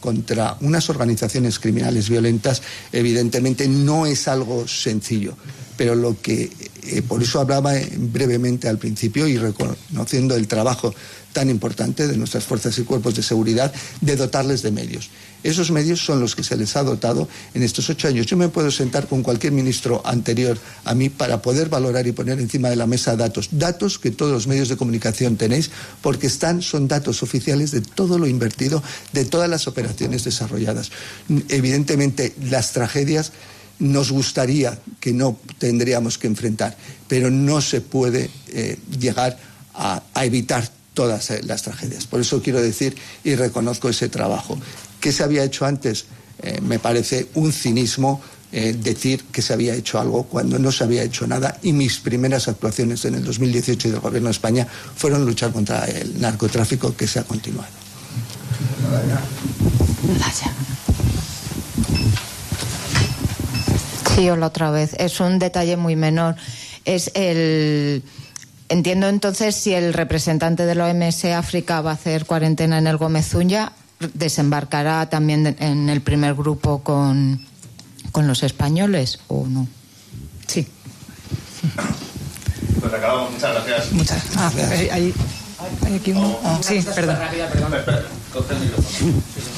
contra unas organizaciones criminales violentas, evidentemente no es algo sencillo. Pero lo que, por eso hablaba brevemente al principio y reconociendo el trabajo tan importante de nuestras fuerzas y cuerpos de seguridad, de dotarles de medios. Esos medios son los que se les ha dotado en estos 8 años. Yo me puedo sentar con cualquier ministro anterior a mí para poder valorar y poner encima de la mesa datos que todos los medios de comunicación tenéis, porque son datos oficiales de todo lo invertido, de todas las operaciones desarrolladas. Evidentemente, las tragedias nos gustaría que no tendríamos que enfrentar, pero no se puede llegar a evitar todas las tragedias. Por eso quiero decir y reconozco ese trabajo. ¿Qué se había hecho antes? Me parece un cinismo decir que se había hecho algo cuando no se había hecho nada, y mis primeras actuaciones en el 2018 del Gobierno de España fueron luchar contra el narcotráfico, que se ha continuado. Sí, hola otra vez. Es un detalle muy menor. Entiendo entonces, si el representante de la OMS África va a hacer cuarentena en el Gómez Ulla, ¿desembarcará también en el primer grupo con los españoles o no? Sí. Pues acabamos. Muchas gracias. Muchas gracias. Hay aquí uno. Sí, perdón. Espera, coge el micrófono.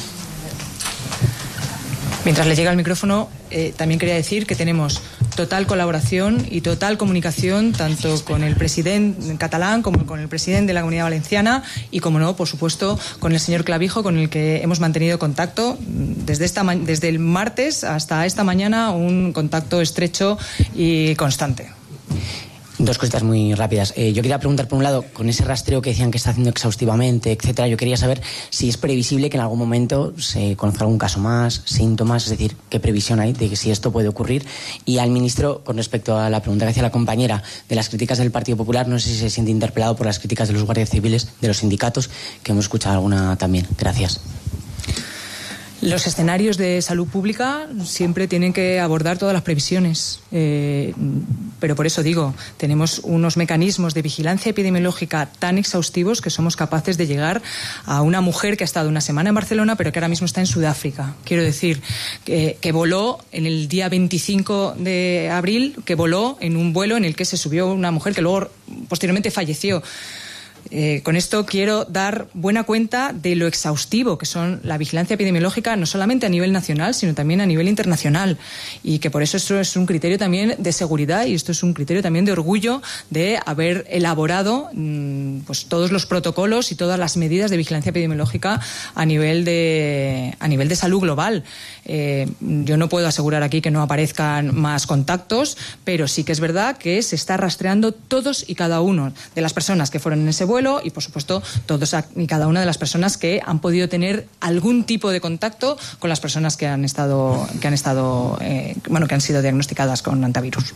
Mientras le llega el micrófono, también quería decir que tenemos total colaboración y total comunicación tanto con el presidente catalán como con el presidente de la Comunidad Valenciana y, como no, por supuesto, con el señor Clavijo, con el que hemos mantenido contacto desde el martes hasta esta mañana, un contacto estrecho y constante. Dos cositas muy rápidas. Yo quería preguntar, por un lado, con ese rastreo que decían que está haciendo exhaustivamente, etcétera, yo quería saber si es previsible que en algún momento se conozca algún caso más, síntomas, es decir, qué previsión hay de que si esto puede ocurrir. Y al ministro, con respecto a la pregunta que hacía la compañera de las críticas del Partido Popular, no sé si se siente interpelado por las críticas de los guardias civiles, de los sindicatos, que hemos escuchado alguna también. Gracias. Los escenarios de salud pública siempre tienen que abordar todas las previsiones, pero por eso digo, tenemos unos mecanismos de vigilancia epidemiológica tan exhaustivos que somos capaces de llegar a una mujer que ha estado una semana en Barcelona pero que ahora mismo está en Sudáfrica. Quiero decir, que voló en el día 25 de abril, que voló en un vuelo en el que se subió una mujer que luego posteriormente falleció. Con esto quiero dar buena cuenta de lo exhaustivo que son la vigilancia epidemiológica, no solamente a nivel nacional, sino también a nivel internacional, y que por eso esto es un criterio también de seguridad y esto es un criterio también de orgullo de haber elaborado pues todos los protocolos y todas las medidas de vigilancia epidemiológica a nivel de salud global. Yo no puedo asegurar aquí que no aparezcan más contactos, pero sí que es verdad que se está rastreando todos y cada uno de las personas que fueron en ese vuelo y, por supuesto, todos y cada una de las personas que han podido tener algún tipo de contacto con las personas que han sido diagnosticadas con hantavirus.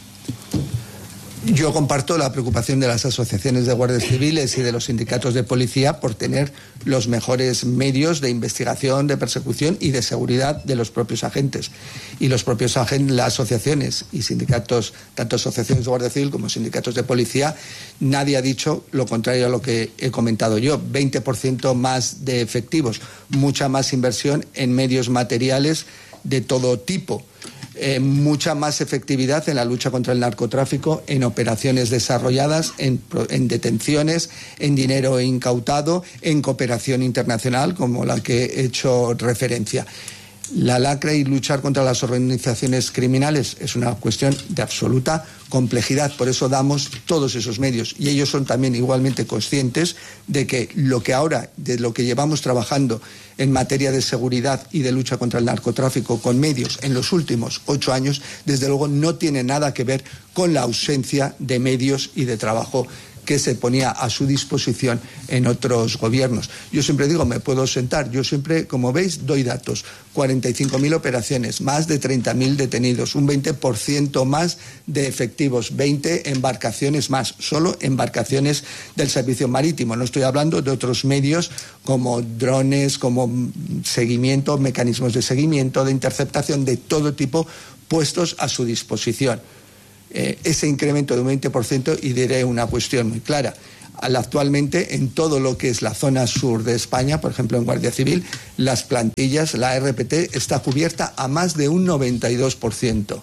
Yo comparto la preocupación de las asociaciones de guardias civiles y de los sindicatos de policía por tener los mejores medios de investigación, de persecución y de seguridad de los propios agentes. Y los propios agentes, las asociaciones y sindicatos, tanto asociaciones de guardia civil como sindicatos de policía, nadie ha dicho lo contrario a lo que he comentado yo. 20% más de efectivos, mucha más inversión en medios materiales de todo tipo. Mucha más efectividad en la lucha contra el narcotráfico, en operaciones desarrolladas, en detenciones, en dinero incautado, en cooperación internacional, como la que he hecho referencia. La lacra y luchar contra las organizaciones criminales es una cuestión de absoluta complejidad, por eso damos todos esos medios, y ellos son también igualmente conscientes de que lo que llevamos trabajando en materia de seguridad y de lucha contra el narcotráfico con medios en los últimos 8 años, desde luego no tiene nada que ver con la ausencia de medios y de trabajo que se ponía a su disposición en otros gobiernos. Yo siempre digo, me puedo sentar, yo siempre, como veis, doy datos. 45.000 operaciones, más de 30.000 detenidos, un 20% más de efectivos, 20 embarcaciones más, solo embarcaciones del servicio marítimo. No estoy hablando de otros medios como drones, como seguimiento, mecanismos de seguimiento, de interceptación, de todo tipo, puestos a su disposición. Ese incremento de un 20%, y diré una cuestión muy clara. Actualmente, en todo lo que es la zona sur de España, por ejemplo en Guardia Civil, las plantillas, la RPT está cubierta a más de un 92%.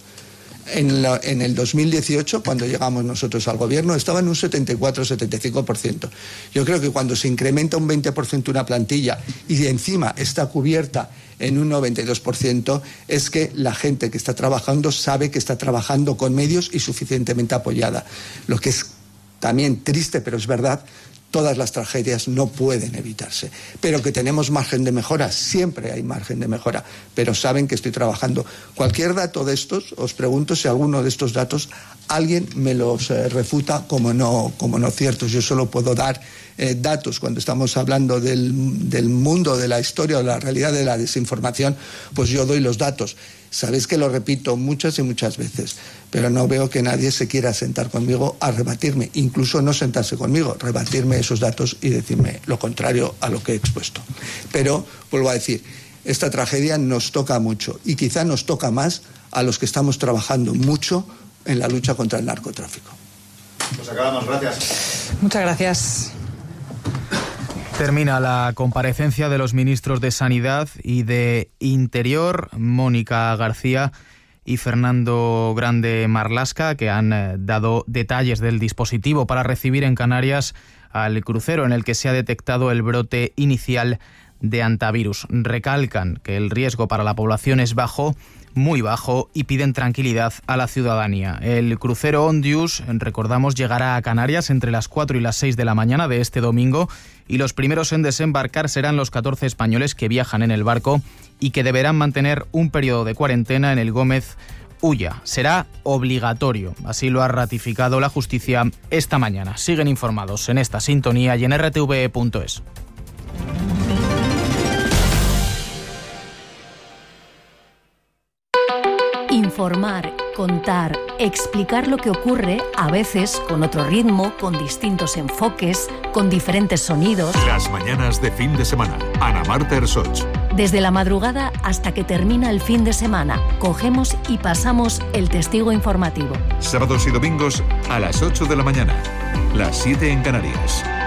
En el 2018, cuando llegamos nosotros al gobierno, estaba en un 74-75%. Yo creo que cuando se incrementa un 20% una plantilla y encima está cubierta en un 92%, es que la gente que está trabajando sabe que está trabajando con medios y suficientemente apoyada. Lo que es también triste, pero es verdad, todas las tragedias no pueden evitarse. Pero que tenemos margen de mejora, siempre hay margen de mejora, pero saben que estoy trabajando. Cualquier dato de estos, os pregunto si alguno de estos datos alguien me los refuta como no ciertos. Yo solo puedo dar datos cuando estamos hablando del mundo, de la historia o la realidad de la desinformación, pues yo doy los datos. Sabéis que lo repito muchas y muchas veces, pero no veo que nadie se quiera sentar conmigo a rebatirme, incluso no sentarse conmigo, rebatirme esos datos y decirme lo contrario a lo que he expuesto. Pero, vuelvo a decir, esta tragedia nos toca mucho y quizá nos toca más a los que estamos trabajando mucho en la lucha contra el narcotráfico. Pues acabamos, gracias. Muchas gracias. Termina la comparecencia de los ministros de Sanidad y de Interior, Mónica García y Fernando Grande Marlaska, que han dado detalles del dispositivo para recibir en Canarias al crucero en el que se ha detectado el brote inicial de hantavirus. Recalcan que el riesgo para la población es bajo, muy bajo, y piden tranquilidad a la ciudadanía. El crucero Ondius, recordamos, llegará a Canarias entre las 4 y las 6 de la mañana de este domingo, y los primeros en desembarcar serán los 14 españoles que viajan en el barco y que deberán mantener un periodo de cuarentena en el Gómez Ulla. Será obligatorio, así lo ha ratificado la justicia esta mañana. Siguen informados en esta sintonía y en rtve.es. Informar, contar, explicar lo que ocurre, a veces con otro ritmo, con distintos enfoques, con diferentes sonidos. Las mañanas de fin de semana. Ana Marta Ersoch. Desde la madrugada hasta que termina el fin de semana, cogemos y pasamos el testigo informativo. Sábados y domingos a las 8 de la mañana. Las 7 en Canarias.